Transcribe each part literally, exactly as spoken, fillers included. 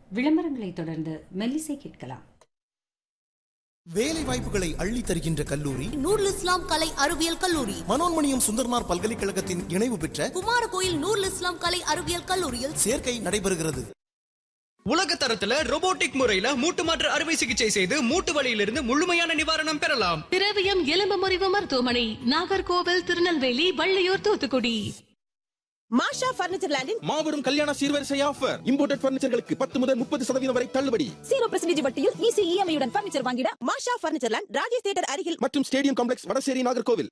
விளம்பரங்களை தொடர்ந்து மெல்லிசை கேட்கலாம். வேலை வாய்ப்புகளை அள்ளி தருகின்ற கல்லூரி நூருல் இஸ்லாம் கலை அறிவியல் கல்லூரி. மனோன்மணியம் சுந்தர்னார் பல்கலைக்கழகத்தின் இணைவு பெற்ற குமாரகோயில் நூருல் இஸ்லாம் கலை அறிவியல் கல்லூரியில் சேர்க்கை நடைபெறுகிறது. உலக தரத்துல ரோபோட்டிக் முறையில மூட்டு மாற்று அறுவை சிகிச்சை செய்து மூட்டு வலியிலிருந்து முழுமையான நிவாரணம் பெறலாம். திரவியம் எலும்பு முறிவு மருத்துவமனை, நாகர்கோவில், திருநெல்வேலி, வள்ளியூர், தூத்துக்குடி. மாஷா பர்னிச்சர் லேண்டின் மாபெரும் கல்யாண சீர்வரிசை ஆஃபர். இம்போர்ட்டட் பர்னிச்சர்களுக்கு பத்து முதல் முப்பது சதவீதம் வரை தள்ளுபடி. ஜீரோ பர்சன்டேஜ் வட்டியில் ஈஸி இஎம்ஐ உடன் பர்னிச்சர் வாங்கிட மாஷா பர்னிச்சர் லேண்ட், ராஜேஷ் தியேட்டர் அருகில் மற்றும் ஸ்டேடியம் காம்ப்ளெக்ஸ், வடசேரி, நாகர்கோவில்.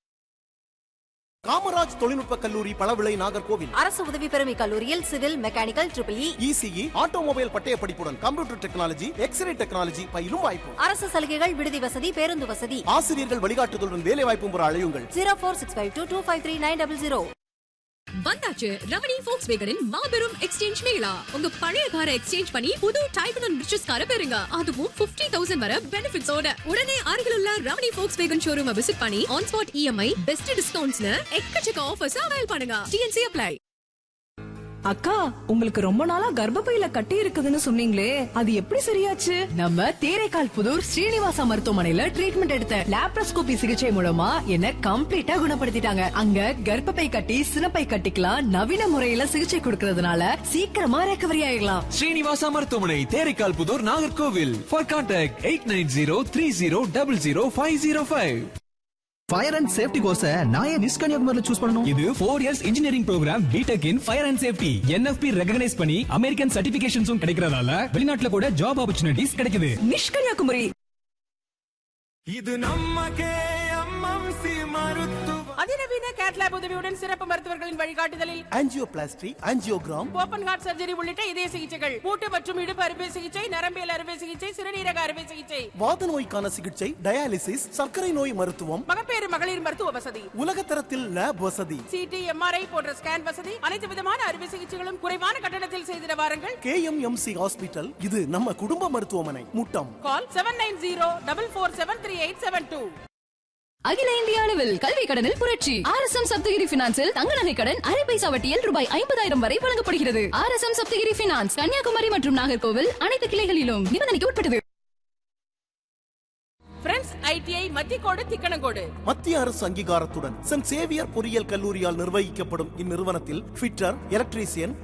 காமராஜ் தொழில்நுட்ப கல்லூரி, பழவிளை, நாகர்கோவில். அரசு உதவி பெறும் கல்லூரியில் civil, mechanical, triple E, ECE, automobile பட்டய படிப்புடன் கம்ப்யூட்டர் டெக்னாலஜி, எக்ஸ்ரே டெக்னாலஜி பயிலும் வாய்ப்பு. அரசு சலுகைகள், விடுதி வசதி, பேருந்து வசதி. ஆசிரியர்கள் வழிகாட்டுதலுடன் வேலை வாய்ப்பும் பெற அழையுங்கள். Zero four six five two two five three nine double zero. வந்தாச்சு ரமணி ஃபோக்ஸ்வேகனின் மாபெரும் எக்ஸ்சேஞ்ச் மேளா. உங்க பழைய காரை எக்ஸ்சேஞ்ச் பண்ணி புது டைப் அண்ட் ரிச்சஸ் காரை பெறுங்க. அதுவும் பிப்டி தௌசண்ட் வரை பெனிஃபிட்ஸோட. உடனே அருகில் உள்ள ரமணி ஃபோக்ஸ்வேகன் ஷோரூம் விசிட் பண்ணி ஆன் ஸ்பாட் இஎம்ஐ, பெஸ்ட் டிஸ்கவுண்ட்ஸ்னு எக்கச்சக்க ஆஃபர்ஸ் அவைல் பண்ணுங்க. DNC apply. அக்கா, உங்களுக்கு ரொம்ப நாளா கர்ப்பப்பையில கட்டி இருக்குதுன்னு சொன்னீங்களே, அது எப்படி சரியாச்சு? நம்ம தேரைக்கால் புதூர் ஸ்ரீனிவாசா மருத்துவமனையில ட்ரீட்மெண்ட் எடுத்த லாப்ரோஸ்கோபி சிகிச்சை மூலமா என்ன கம்ப்ளீட்டா குணப்படுத்திட்டாங்க. அங்க கர்ப்பப்பை கட்டி, சினப்பை கட்டிக்கலாம் நவீன முறையில சிகிச்சை கொடுக்கறதுனால சீக்கிரமா ரெக்கவரி ஆயிடலாம். ஸ்ரீனிவாசா மருத்துவமனை, Theraikkal Pudur, Nagercoil. For contact eight nine zero three zero double zero five zero five. Fire and safety course நான் ஏன் மிஸ் கன்னியாகுமரியில சூஸ் பண்ணணும்? இது four years engineering program, BTech in fire and safety. NFP recognise பண்ணி அமெரிக்கன் சர்டிபிகேஷன்ஸும் கிடைக்கிறதால வெளிநாட்டுல கூட ஜாப் ஆப்பர்ச்சுனிட்டிஸ் கிடைக்குது. Miss Kanyakumari. இது நம்ம கேஎம்எம்சி மருத்துவ அதிநவீன கேட்லாப் உதவியுடன் சிறப்பு மருத்துவர்களின் வழிகாட்டுதலில் angioplasty, angiogram, open heart surgery உள்ளிட்ட இதய சிகிச்சைகள், மூட்டு மற்றும் இடுப்பு அறுவை சிகிச்சை, நரம்பியல் அறுவை சிகிச்சை, சிறுநீரக அறுவை சிகிச்சை, வாத நோய்க்கான சிகிச்சை, டயாலிசிஸ், சர்க்கரை நோய் மருத்துவம், மகப்பேறு மகளிர் மருத்துவ வசதி, உலகத்தரத்தில் லேப் வசதி, சிடி, எம்ஆர்ஐ போன்ற ஸ்கேன் வசதி, அனைத்து விதமான அறுவை சிகிச்சைகளும் குறைவான கட்டணத்தில் செய்திட வாருங்கள். கேஎம்எம்சி ஹாஸ்பிட்டல், இது நம்ம குடும்ப மருத்துவமனை. முட்டம். கால் seven nine zero double four seven three eight seven two. அகில இந்திய அளவில் கல்வி கடனில் புரட்சி. ஆர் எஸ் எம் சப்தகிரி பினான்சில் தங்க நகை கடன் அரை பைசா வட்டியில் ரூபாய் ஐம்பதாயிரம் வரை வழங்கப்படுகிறது. R S M Saptagiri finance, Kanyakumari மற்றும் நாகர்கோவில் அனைத்து கிளைகளிலும். நிபந்தனைக்கு உட்பட்டது. Friends ITI Mathicode, Thikkanamcode. மத்திய அரசு அங்கீகாரத்துடன் சென்ட் சேவியர் பொறியியல் கல்லூரியால் நிர்வகிக்கப்படும் இந்நிறுவனத்தில் ஃபிட்டர், எலக்ட்ரீசியன்,